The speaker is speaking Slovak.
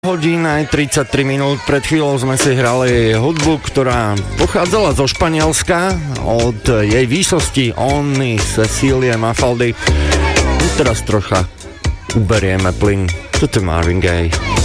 Hodín aj 33 minút. Pred chvíľou sme si hrali hudbu, ktorá pochádzala zo Španielska od jej výsosti Ony Cecilie Mafaldy. Teraz trocha uberieme plyn. Toto je Marvin Gaye.